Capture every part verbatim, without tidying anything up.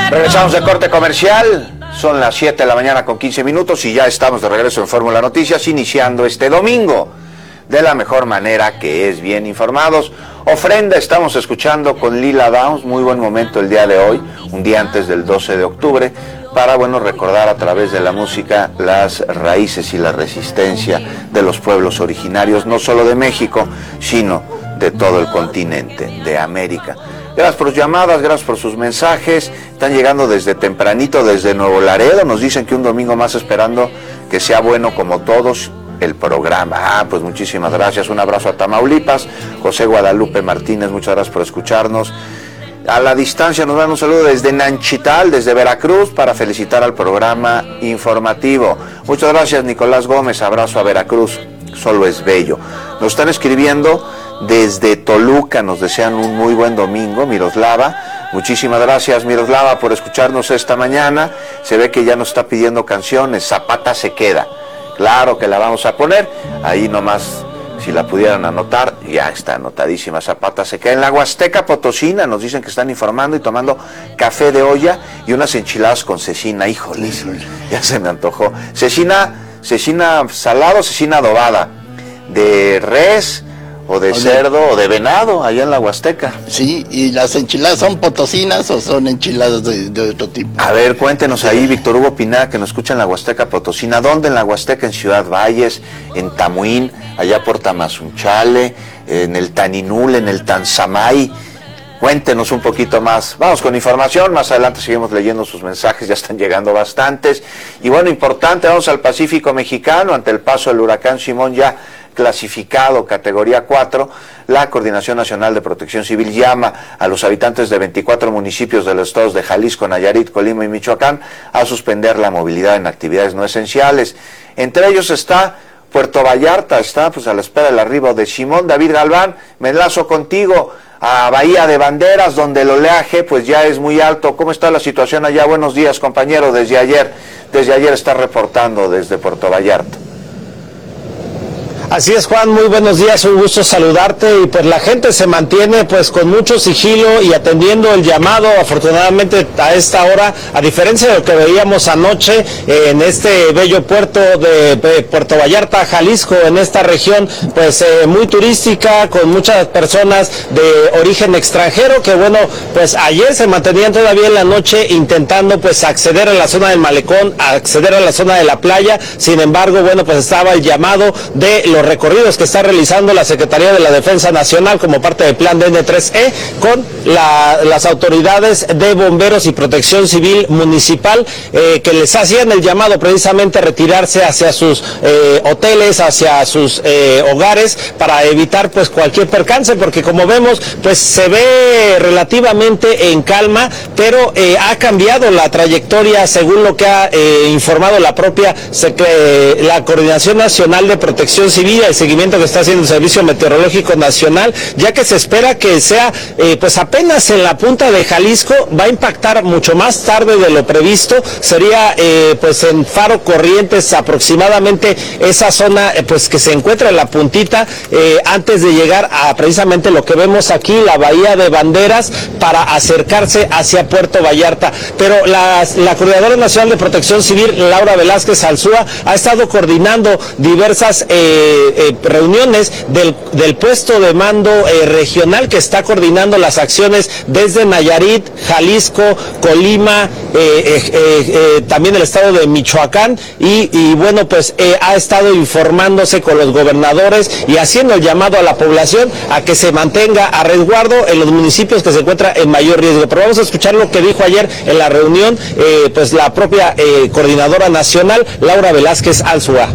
Regresamos de corte comercial, son las siete de la mañana con quince minutos y ya estamos de regreso en Fórmula Noticias, iniciando este domingo de la mejor manera, que es bien informados. Ofrenda estamos escuchando con Lila Downs, muy buen momento el día de hoy, un día antes del doce de octubre, para, bueno, recordar a través de la música las raíces y la resistencia de los pueblos originarios, no solo de México, sino de todo el continente, de América. Gracias por sus llamadas, gracias por sus mensajes. Están llegando desde tempranito, desde Nuevo Laredo. Nos dicen que un domingo más, esperando que sea bueno como todos el programa. Ah, pues muchísimas gracias. Un abrazo a Tamaulipas. José Guadalupe Martínez, muchas gracias por escucharnos. A la distancia nos dan un saludo desde Nanchital, desde Veracruz, para felicitar al programa informativo. Muchas gracias, Nicolás Gómez. Abrazo a Veracruz. Solo es bello. Nos están escribiendo desde Toluca, nos desean un muy buen domingo. Miroslava, muchísimas gracias, Miroslava, por escucharnos esta mañana. Se ve que ya nos está pidiendo canciones. Zapata se queda, claro que la vamos a poner. Ahí nomás, si la pudieran anotar, ya está anotadísima. Zapata se queda. En la Huasteca Potosina nos dicen que están informando y tomando café de olla y unas enchiladas con cecina. Híjole, ya se me antojó. Cecina, cecina salada o cecina adobada, de res o de, o de cerdo o de venado, allá en la Huasteca. Sí, ¿y las enchiladas son potosinas o son enchiladas de, de otro tipo? A ver, cuéntenos ahí, Víctor Hugo Pineda, que nos escucha en la Huasteca Potosina. ¿Dónde en la Huasteca? En Ciudad Valles, en Tamuín, allá por Tamazunchale, en el Taninul, en el Tanzamay. Cuéntenos un poquito más. Vamos con información, más adelante seguimos leyendo sus mensajes, ya están llegando bastantes. Y bueno, importante, vamos al Pacífico Mexicano, ante el paso del huracán Simón, ya clasificado categoría cuatro, la Coordinación Nacional de Protección Civil llama a los habitantes de veinticuatro municipios de los estados de Jalisco, Nayarit, Colima y Michoacán a suspender la movilidad en actividades no esenciales. Entre ellos está Puerto Vallarta, está pues a la espera del arribo de Simón. David Galván, me enlazo contigo a Bahía de Banderas, donde el oleaje pues ya es muy alto. ¿Cómo está la situación allá? Buenos días, compañero, desde ayer, desde ayer está reportando desde Puerto Vallarta. Así es, Juan, muy buenos días, un gusto saludarte. Y pues la gente se mantiene pues con mucho sigilo y atendiendo el llamado, afortunadamente a esta hora, a diferencia de lo que veíamos anoche eh, en este bello puerto de eh, Puerto Vallarta, Jalisco, en esta región pues eh, muy turística, con muchas personas de origen extranjero, que bueno, pues ayer se mantenían todavía en la noche intentando pues acceder a la zona del malecón, acceder a la zona de la playa. Sin embargo, bueno, pues estaba el llamado de los recorridos que está realizando la Secretaría de la Defensa Nacional como parte del plan D N tres E con la, las autoridades de bomberos y protección civil municipal, eh, que les hacían el llamado precisamente a retirarse hacia sus eh, hoteles, hacia sus eh, hogares, para evitar pues cualquier percance, porque como vemos pues se ve relativamente en calma, pero eh, ha cambiado la trayectoria según lo que ha eh, informado la propia eh, la Coordinación Nacional de Protección Civil, el seguimiento que está haciendo el Servicio Meteorológico Nacional, ya que se espera que sea eh, pues apenas en la punta de Jalisco. Va a impactar mucho más tarde de lo previsto, sería eh, pues en Faro Corrientes aproximadamente, esa zona eh, pues que se encuentra en la puntita eh, antes de llegar a precisamente lo que vemos aquí, la Bahía de Banderas, para acercarse hacia Puerto Vallarta. Pero la, la Coordinadora Nacional de Protección Civil, Laura Velázquez Alzúa, ha estado coordinando diversas eh, Eh, reuniones del, del puesto de mando eh, regional que está coordinando las acciones desde Nayarit, Jalisco, Colima, eh, eh, eh, también el estado de Michoacán, y, y bueno, pues eh, ha estado informándose con los gobernadores y haciendo el llamado a la población a que se mantenga a resguardo en los municipios que se encuentran en mayor riesgo. Pero vamos a escuchar lo que dijo ayer en la reunión eh, pues la propia eh, Coordinadora Nacional, Laura Velázquez Alzúa.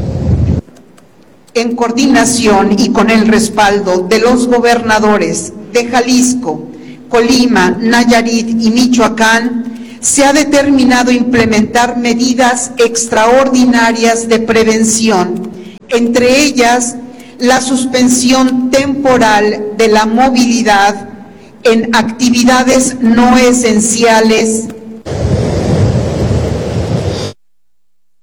En coordinación y con el respaldo de los gobernadores de Jalisco, Colima, Nayarit y Michoacán, se ha determinado implementar medidas extraordinarias de prevención, entre ellas la suspensión temporal de la movilidad en actividades no esenciales.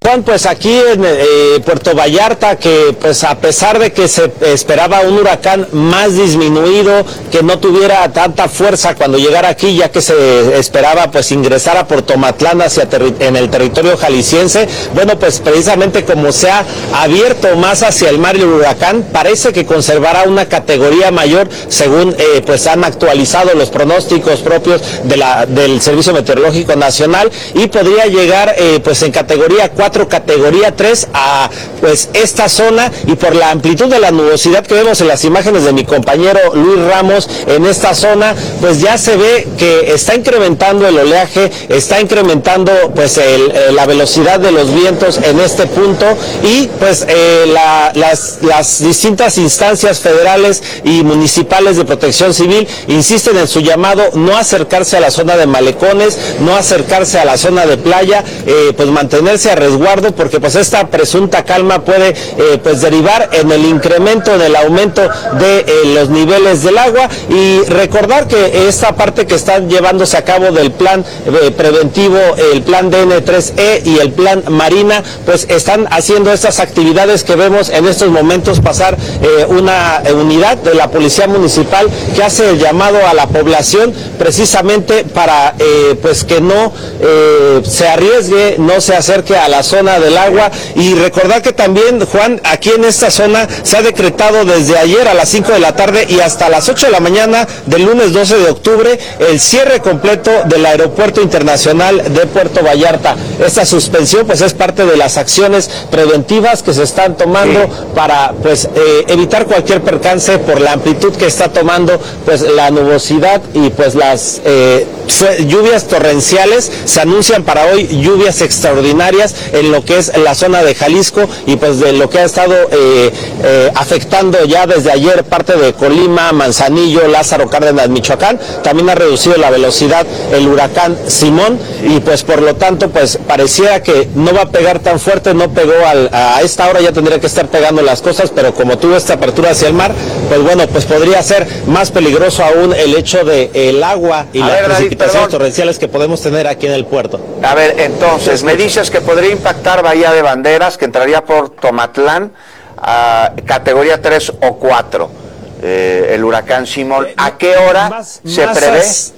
Juan, pues aquí en eh, Puerto Vallarta, que pues a pesar de que se esperaba un huracán más disminuido, que no tuviera tanta fuerza cuando llegara aquí, ya que se esperaba pues ingresar a Puerto Matlán hacia en el territorio jalisciense, bueno, pues precisamente como se ha abierto más hacia el mar el huracán, parece que conservará una categoría mayor, según eh, pues han actualizado los pronósticos propios de la, del Servicio Meteorológico Nacional, y podría llegar eh, pues en categoría cuatro, categoría tres a pues esta zona, y por la amplitud de la nubosidad que vemos en las imágenes de mi compañero Luis Ramos en esta zona, pues ya se ve que está incrementando el oleaje, está incrementando pues el, eh, la velocidad de los vientos en este punto, y pues eh, la, las, las distintas instancias federales y municipales de protección civil insisten en su llamado no acercarse a la zona de malecones, no acercarse a la zona de playa, eh, pues mantenerse a resguardo, porque pues esta presunta calma puede eh, pues derivar en el incremento, en el aumento de eh, los niveles del agua. Y recordar que esta parte que están llevándose a cabo del plan eh, preventivo, el plan D N tres E y el plan Marina, pues están haciendo estas actividades que vemos en estos momentos pasar eh, una unidad de la Policía Municipal que hace el llamado a la población precisamente para eh, pues que no eh, se arriesgue, no se acerque a la zona del agua. Y recordar que también, Juan, aquí en esta zona se ha decretado desde ayer a las cinco de la tarde y hasta las ocho de la mañana del lunes doce de octubre el cierre completo del Aeropuerto Internacional de Puerto Vallarta. Esta suspensión pues es parte de las acciones preventivas que se están tomando sí. para pues eh, evitar cualquier percance por la amplitud que está tomando pues la nubosidad y pues las eh, lluvias torrenciales. Se anuncian para hoy lluvias extraordinarias en lo que es la zona de Jalisco, y pues de lo que ha estado eh, eh, afectando ya desde ayer parte de Colima, Manzanillo, Lázaro Cárdenas, Michoacán. También ha reducido la velocidad el huracán Simón, y pues por lo tanto pues pareciera que no va a pegar tan fuerte, no pegó al, a esta hora, ya tendría que estar pegando las cosas, pero como tuvo esta apertura hacia el mar, pues bueno, pues podría ser más peligroso aún el hecho de el agua y a las ver, precipitaciones David, torrenciales que podemos tener aquí en el puerto. A ver, entonces, me dices que podría impactar Bahía de Banderas, que entraría por Tomatlán, a categoría tres o cuatro, eh, el huracán Simón. ¿A qué hora más, se más prevé? As...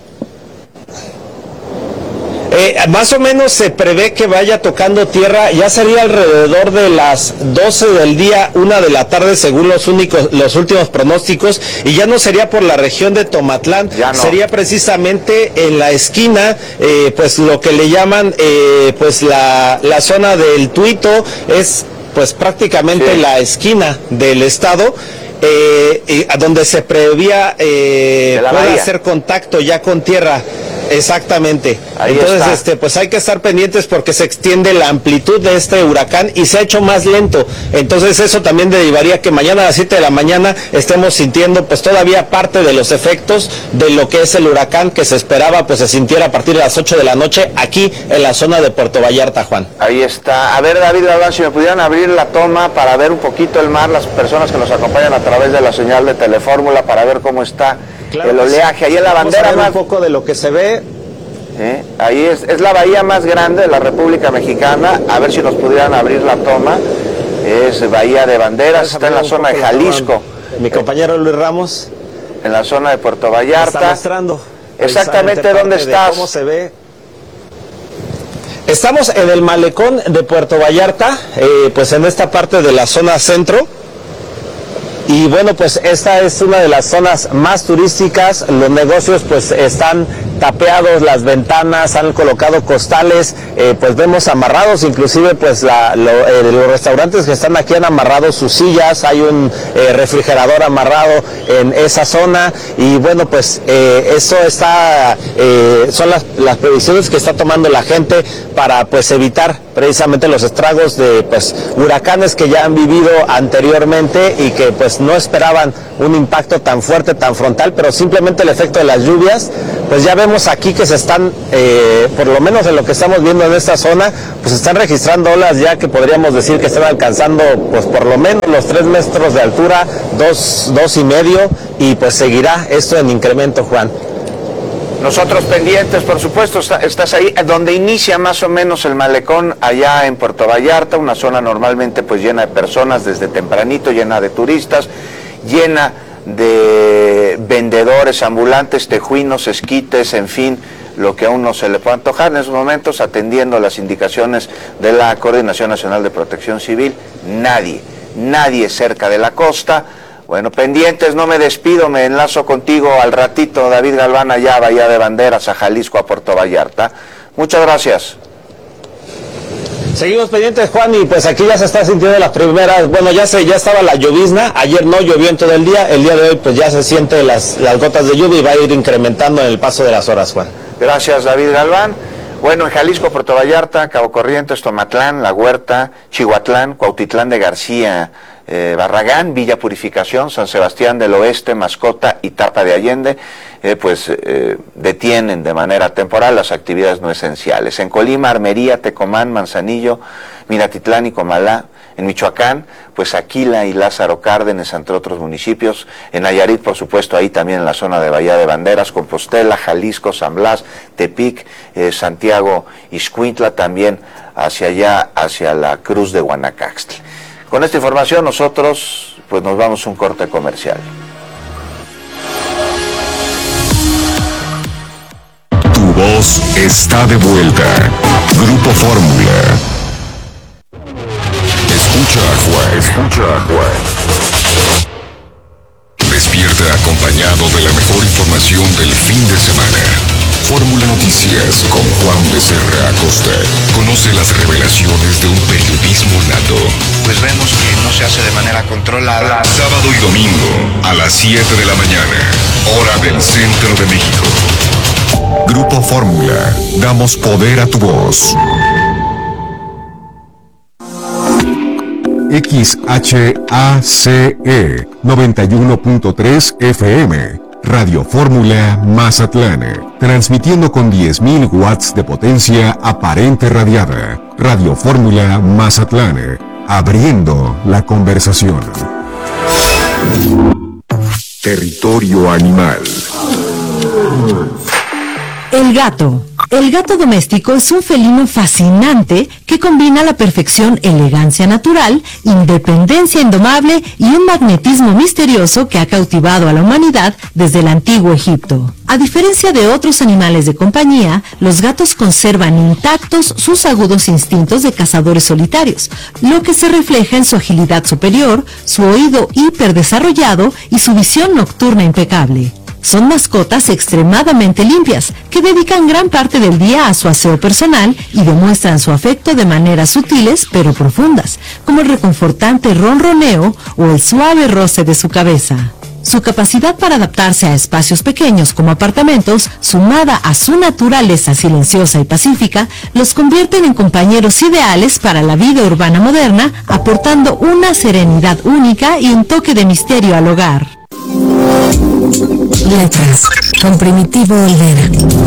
Eh, más o menos se prevé que vaya tocando tierra, ya sería alrededor de las doce del día, una de la tarde, según los únicos, los últimos pronósticos, y ya no sería por la región de Tomatlán, no. sería precisamente en la esquina, eh, pues lo que le llaman, eh, pues la, la zona del Tuito, es pues prácticamente sí. la esquina del estado. Eh, eh, donde se prevía eh, puede hacer contacto ya con tierra. Exactamente. Ahí Entonces, está. este, pues hay que estar pendientes porque se extiende la amplitud de este huracán y se ha hecho más lento. Entonces eso también derivaría que mañana a las siete de la mañana estemos sintiendo pues todavía parte de los efectos de lo que es el huracán, que se esperaba pues se sintiera a partir de las ocho de la noche aquí en la zona de Puerto Vallarta, Juan. Ahí está. A ver, David, si me pudieran abrir la toma para ver un poquito el mar, las personas que nos acompañan a través de la señal de Telefórmula, para ver cómo está claro el oleaje. Ahí en la bandera Vamos a ver más... un poco de lo que se ve. ¿Eh? Ahí es, es la bahía más grande de la República Mexicana. A ver si nos pudieran abrir la toma. Es Bahía de Banderas, está en la zona de Jalisco. Mi compañero Luis Ramos. En la zona de Puerto Vallarta. Está mostrando exactamente dónde estás. ¿Cómo se ve? Estamos en el malecón de Puerto Vallarta, eh, pues en esta parte de la zona centro. Y bueno, pues esta es una de las zonas más turísticas. Los negocios pues están tapeados, las ventanas, han colocado costales, eh, pues vemos amarrados, inclusive pues la, lo, eh, los restaurantes que están aquí han amarrado sus sillas, hay un eh, refrigerador amarrado en esa zona, y bueno, pues eh, eso está, eh, son las, las previsiones que está tomando la gente para pues evitar precisamente los estragos de pues huracanes que ya han vivido anteriormente y que pues no esperaban un impacto tan fuerte, tan frontal, pero simplemente el efecto de las lluvias. Pues ya vemos aquí que se están, eh, por lo menos en lo que estamos viendo en esta zona, pues están registrando olas ya que podríamos decir que están alcanzando pues por lo menos los tres metros de altura, dos, dos y medio, y pues seguirá esto en incremento, Juan. Nosotros pendientes, por supuesto, está, estás ahí, donde inicia más o menos el malecón, allá en Puerto Vallarta, una zona normalmente pues llena de personas desde tempranito, llena de turistas, llena de vendedores ambulantes, tejuinos, esquites, en fin, lo que a uno se le pueda antojar en esos momentos, atendiendo las indicaciones de la Coordinación Nacional de Protección Civil. Nadie, nadie cerca de la costa. Bueno, pendientes, no me despido, me enlazo contigo al ratito, David Galván, allá a Bahía de Banderas, a Jalisco, a Puerto Vallarta. Muchas gracias. Seguimos pendientes, Juan, y pues aquí ya se está sintiendo las primeras, bueno, ya se ya estaba la llovizna, ayer no llovió en todo el día, el día de hoy pues ya se siente las, las gotas de lluvia y va a ir incrementando en el paso de las horas, Juan. Gracias, David Galván. Bueno, en Jalisco, Puerto Vallarta, Cabo Corrientes, Tomatlán, La Huerta, Chihuatlán, Cuautitlán de García, eh, Barragán, Villa Purificación, San Sebastián del Oeste, Mascota y Tapa de Allende, eh, pues eh, detienen de manera temporal las actividades no esenciales. En Colima, Armería, Tecomán, Manzanillo, Minatitlán y Comalá. En Michoacán, pues Aquila y Lázaro Cárdenas, entre otros municipios. En Nayarit, por supuesto, ahí también en la zona de Bahía de Banderas, Compostela, Jalisco, San Blas, Tepic, eh, Santiago, Ixcuintla, también hacia allá, hacia la Cruz de Guanacaxtla. Con esta información nosotros pues nos vamos a un corte comercial. Tu voz está de vuelta. Grupo Fórmula. Escucha a Juan. Escucha a Juan. Despierta acompañado de la mejor información del fin de semana. Fórmula Noticias con Juan Becerra Acosta. Conoce las revelaciones de un periodismo nato. Pues vemos que no se hace de manera controlada. Sábado y domingo a las siete de la mañana, hora del centro de México. Grupo Fórmula. Damos poder a tu voz. X H A C E noventa y uno punto tres F M, Radio Fórmula Mazatlán, transmitiendo con diez mil watts de potencia aparente radiada. Radio Fórmula Mazatlán, abriendo la conversación. Territorio animal. El gato. El gato doméstico es un felino fascinante que combina a la perfección elegancia natural, independencia indomable y un magnetismo misterioso que ha cautivado a la humanidad desde el antiguo Egipto. A diferencia de otros animales de compañía, los gatos conservan intactos sus agudos instintos de cazadores solitarios, lo que se refleja en su agilidad superior, su oído hiperdesarrollado y su visión nocturna impecable. Son mascotas extremadamente limpias, que dedican gran parte del día a su aseo personal y demuestran su afecto de maneras sutiles pero profundas, como el reconfortante ronroneo o el suave roce de su cabeza. Su capacidad para adaptarse a espacios pequeños como apartamentos, sumada a su naturaleza silenciosa y pacífica, los convierten en compañeros ideales para la vida urbana moderna, aportando una serenidad única y un toque de misterio al hogar. Letras, con Primitivo Olvera.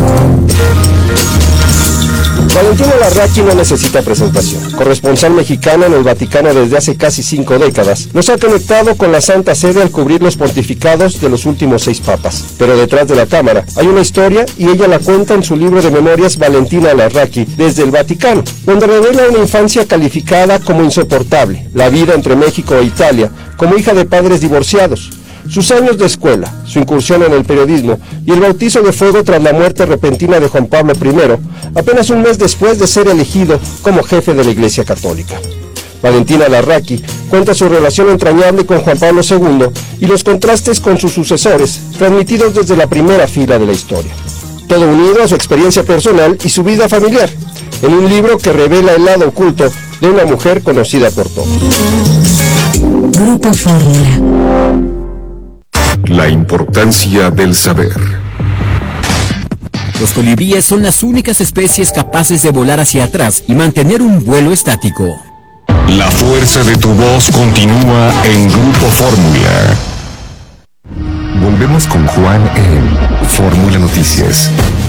Valentina Larraqui no necesita presentación. Corresponsal mexicana en el Vaticano desde hace casi cinco décadas, nos ha conectado con la Santa Sede al cubrir los pontificados de los últimos seis papas. Pero detrás de la cámara hay una historia y ella la cuenta en su libro de memorias Valentina Larraqui desde el Vaticano, donde revela una infancia calificada como insoportable, la vida entre México e Italia, como hija de padres divorciados, sus años de escuela, su incursión en el periodismo y el bautizo de fuego tras la muerte repentina de Juan Pablo primero, apenas un mes después de ser elegido como jefe de la Iglesia Católica. Valentina Larraqui cuenta su relación entrañable con Juan Pablo segundo y los contrastes con sus sucesores, transmitidos desde la primera fila de la historia. Todo unido a su experiencia personal y su vida familiar, en un libro que revela el lado oculto de una mujer conocida por todos. Grupo Fórmula. La importancia del saber. Los colibríes son las únicas especies capaces de volar hacia atrás y mantener un vuelo estático. La fuerza de tu voz continúa en Grupo Fórmula. Volvemos con Juan en Fórmula Noticias.